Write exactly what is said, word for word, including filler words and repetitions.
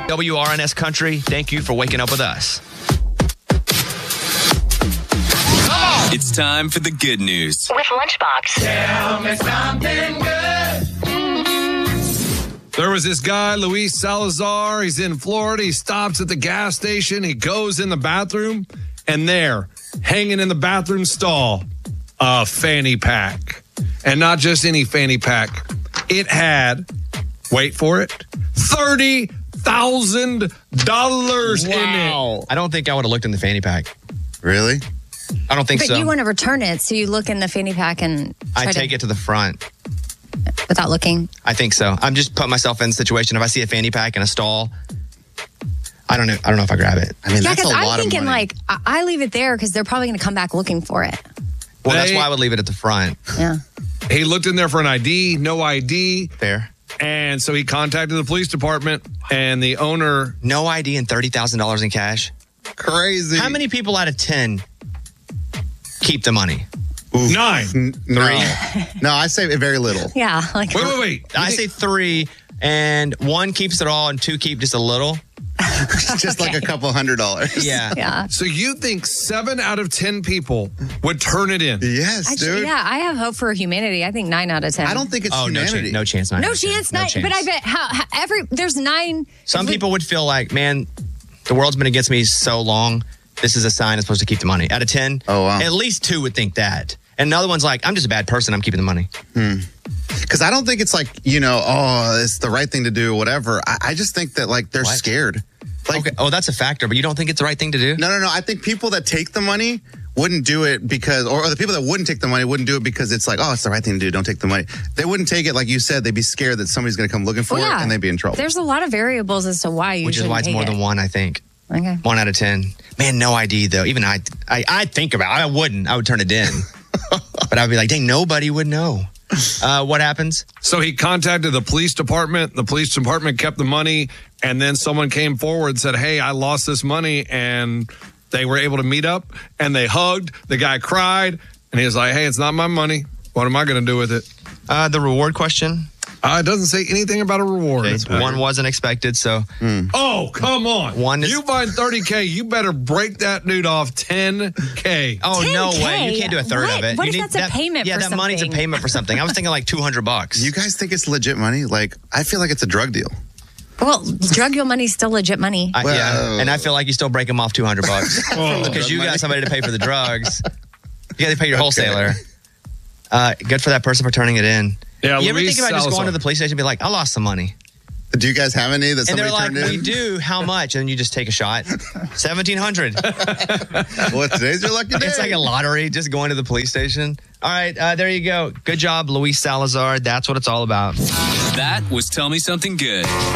W R N S Country, thank you for waking up with us. It's time for the good news with Lunchbox. Tell me something good. There was this guy, Luis Salazar. He's in Florida. He stops at the gas station. He goes in the bathroom, and there, hanging in the bathroom stall, a fanny pack. And not just any fanny pack. It had, wait for it, thirty thousand dollars in it. I don't think I would have looked in the fanny pack. Really? I don't think But so. you want to return it, so you look in the fanny pack and I try take to, it to the front. without looking. I think so. I'm just putting myself in a situation. If I see a fanny pack in a stall, I don't know. I don't know if I grab it. I mean, Yeah, that's a because lot I'm thinking of money. like I, I leave it there because they're probably going to come back looking for it. Well, that's They- why I would leave it at the front. Yeah. He looked in there for an I D, no I D. Fair. And so he contacted the police department, and the owner, No I D and thirty thousand dollars in cash. Crazy. How many people out of ten keep the money? nine. N- no. No, I say very little. Yeah. Like Wait, wait, wait. I say three, and one keeps it all, and two keep just a little. Just like a couple hundred dollars. Yeah. Yeah. So you think seven out of ten people would turn it in? Yes, Actually, dude. yeah, I have hope for humanity. I think nine out of ten. I don't think it's Oh, no humanity. chance. No chance. Nine No out of ten. chance, No nine. chance. But I bet how, how every there's nine. Some if we- people would feel like, man, the world's been against me so long. This is a sign I'm supposed to keep the money. Out of ten, Oh, wow. at least two would think that. And another one's like, I'm just a bad person. I'm keeping the money. Because I don't think it's like, you know, oh, it's the right thing to do, whatever. I, I just think that, like, they're What? scared. Like, Okay. Oh, that's a factor, but you don't think it's the right thing to do? no, no, no. I think people that take the money wouldn't do it because, or, or the people that wouldn't take the money wouldn't do it because it's like, oh, it's the right thing to do. Don't take the money. They wouldn't take it, like you said. They'd be scared that somebody's going to come looking for Well, it yeah. and they'd be in trouble. There's a lot of variables as to why you Which is shouldn't why it's take more it. than one, I think. Okay. One out of ten. Man, no I D, though. Even I, I, I think about it. I wouldn't. I would turn it in. But I'd be like, dang, nobody would know. Uh, what happens? So he contacted the police department. The police department kept the money, and then someone came forward and said, hey, I lost this money, and they were able to meet up, and they hugged. The guy cried, and he was like, hey, it's not my money. What am I going to do with it? Uh, the reward question. Uh, it doesn't say anything about a reward. Okay, one wasn't expected, so Oh, come on. One is- you find thirty K, you better break that dude off ten K. oh no ten K? way, you can't do a third What? of it. What you if need that's a that, payment Yeah, for that money's a something? payment for something. I was thinking like two hundred bucks. You guys think it's legit money? Like, I feel like it's a drug deal. Well, drug your money's still legit money. I, Well- yeah, and I feel like you still break them off two hundred bucks Oh, because you money. got somebody to pay for the drugs. You got to pay your wholesaler. Uh, good for that person for turning it in. Yeah, you ever Luis think about just Salazar. going to the police station and be like, I lost some money. Do you guys have any that And somebody they're like, turned we in? do. How much? And you just take a shot. seventeen hundred. Well, today's your lucky day. It's like a lottery, just going to the police station. All right, uh, there you go. Good job, Luis Salazar. That's what it's all about. That was Tell Me Something Good.